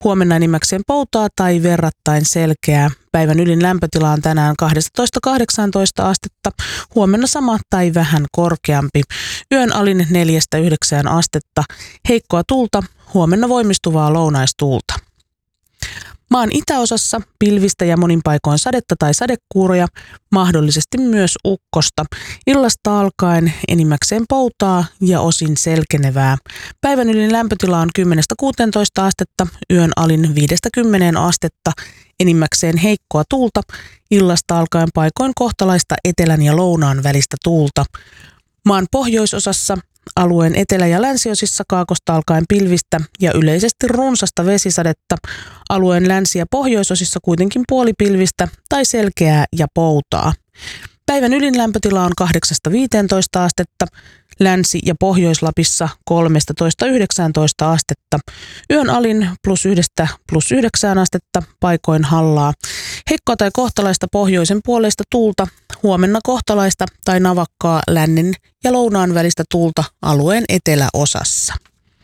Huomenna enimmäkseen poutaa tai verrattain selkeää. Päivän ylin lämpötila on tänään 12-18 astetta, huomenna sama tai vähän korkeampi. Yön alin 4-9 astetta, heikkoa tuulta, huomenna voimistuvaa lounaistuulta. Maan itäosassa pilvistä ja monin paikoin sadetta tai sadekuuroja, mahdollisesti myös ukkosta. Illasta alkaen enimmäkseen poutaa ja osin selkenevää. Päivän ylin lämpötila on 10-16 astetta, yön alin 5-10 astetta, enimmäkseen heikkoa tuulta. Illasta alkaen paikoin kohtalaista etelän ja lounaan välistä tuulta. Maan pohjoisosassa alueen etelä- ja länsiosissa kaakosta alkaen pilvistä ja yleisesti runsasta vesisadetta. Alueen länsi- ja pohjoisosissa kuitenkin puolipilvistä tai selkeää ja poutaa. Päivän ylin lämpötila on 8-15 astetta, Länsi- ja Pohjois-Lapissa 13-19 astetta. Yön alin +1–+9 astetta, paikoin hallaa. Heikkoa tai kohtalaista pohjoisen puoleista tuulta, huomenna kohtalaista tai navakkaa lännen ja lounaan välistä tuulta alueen eteläosassa.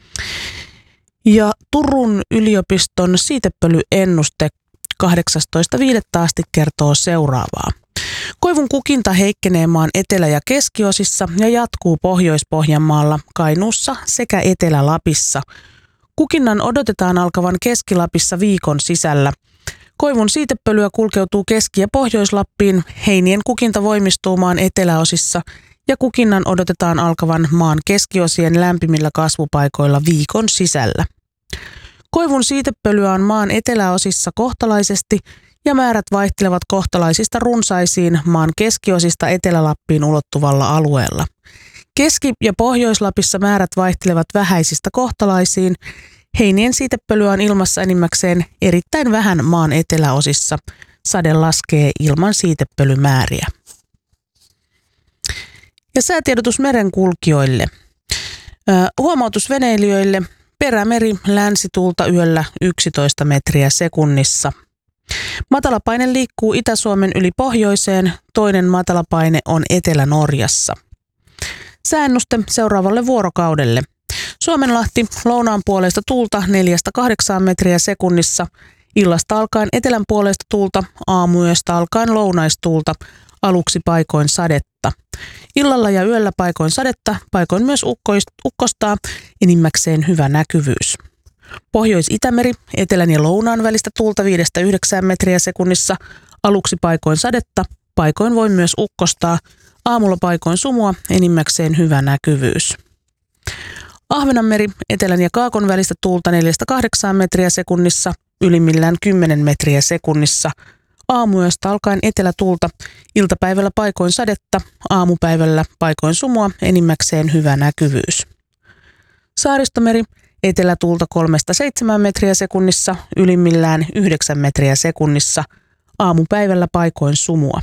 Ja Turun yliopiston siitepölyennuste 18.5. asti kertoo seuraavaa. Koivun kukinta heikkenee maan etelä- ja keskiosissa ja jatkuu Pohjois-Pohjanmaalla, Kainuussa sekä Etelä-Lapissa. Kukinnan odotetaan alkavan Keski-Lapissa viikon sisällä. Koivun siitepölyä kulkeutuu Keski- ja Pohjois-Lappiin, heinien kukinta voimistuu maan eteläosissa ja kukinnan odotetaan alkavan maan keskiosien lämpimillä kasvupaikoilla viikon sisällä. Koivun siitepölyä on maan eteläosissa kohtalaisesti ja määrät vaihtelevat kohtalaisista runsaisiin maan keskiosista Etelä-Lappiin ulottuvalla alueella. Keski- ja Pohjois-Lapissa määrät vaihtelevat vähäisistä kohtalaisiin. Heinien siitepölyä on ilmassa enimmäkseen erittäin vähän maan eteläosissa. Sade laskee ilman siitepölymääriä. Ja säätiedotus merenkulkijoille. Huomautus veneilijöille. Perämeri länsituulta yöllä 11 metriä sekunnissa. Matalapaine liikkuu Itä-Suomen yli pohjoiseen, toinen matalapaine on Etelä-Norjassa. Sääennuste seuraavalle vuorokaudelle. Suomenlahti lounaan puoleista tuulta 4–8 metriä sekunnissa, illasta alkaen etelän puoleista tuulta, aamuyöstä alkaen lounaistuulta, aluksi paikoin sadetta. Illalla ja yöllä paikoin sadetta, paikoin myös ukkostaa, enimmäkseen hyvä näkyvyys. Pohjois-Itämeri, etelän ja lounaan välistä tuulta 5–9 metriä sekunnissa, aluksi paikoin sadetta, paikoin voi myös ukkostaa, aamulla paikoin sumua, enimmäkseen hyvä näkyvyys. Ahvenanmeri, etelän ja kaakon välistä tuulta 4–8 metriä sekunnissa, ylimmillään 10 metriä sekunnissa, aamuyöstä alkaen etelätuulta, iltapäivällä paikoin sadetta, aamupäivällä paikoin sumua, enimmäkseen hyvä näkyvyys. Saaristomeri, etelätuulta 3–7 metriä sekunnissa, ylimmillään 9 metriä sekunnissa, aamupäivällä paikoin sumua.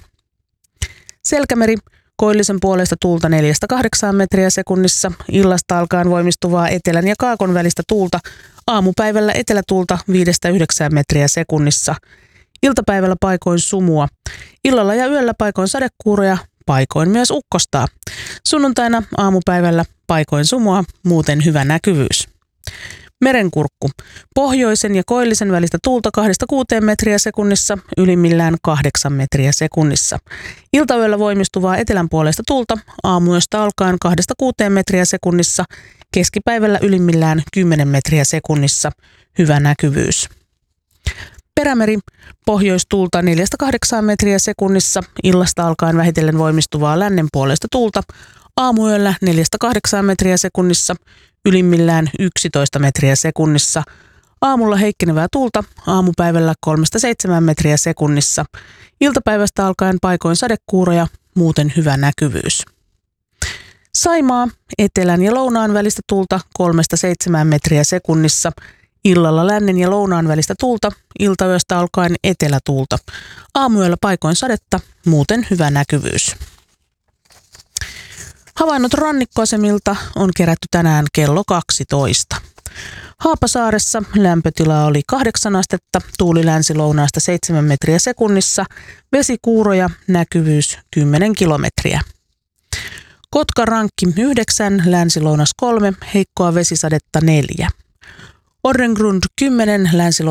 Selkämeri, koillisen puolesta tuulta 4–8 metriä sekunnissa, illasta alkaen voimistuvaa etelän ja kaakon välistä tuulta, aamupäivällä etelätuulta 5–9 metriä sekunnissa, iltapäivällä paikoin sumua, illalla ja yöllä paikoin sadekuuroja, paikoin myös ukkostaa. Sunnuntaina aamupäivällä paikoin sumua, muuten hyvä näkyvyys. Merenkurkku. Pohjoisen ja koillisen välistä tuulta 2–6 metriä sekunnissa, ylimmillään 8 metriä sekunnissa. Iltayöllä voimistuvaa etelän puolesta tuulta, aamuyöstä alkaen 2–6 metriä sekunnissa, keskipäivällä ylimmillään 10 metriä sekunnissa, hyvä näkyvyys. Perämeri, pohjoistuulta 4–8 metriä sekunnissa, illasta alkaen vähitellen voimistuvaa lännen puolesta tuulta, aamuyöllä 4–8 metriä sekunnissa, ylimmillään 11 metriä sekunnissa, aamulla heikkenevää tuulta, aamupäivällä 3–7 metriä sekunnissa, iltapäivästä alkaen paikoin sadekuuroja, muuten hyvä näkyvyys. Saimaa, etelän ja lounaan välistä tuulta 3–7 metriä sekunnissa, illalla lännen ja lounaan välistä tuulta, iltayöstä alkaen etelätuulta, aamuyöllä paikoin sadetta, muuten hyvä näkyvyys. Havainnot rannikkoasemilta on kerätty tänään kello 12. Haapasaaressa lämpötila oli 8 astetta, tuuli länsi-lounaasta 7 metriä sekunnissa, vesikuuroja, näkyvyys 10 kilometriä. Kotka-Rankki 9, länsi-lounas 3, heikkoa vesisadetta 4. Orrengrund 10, länsi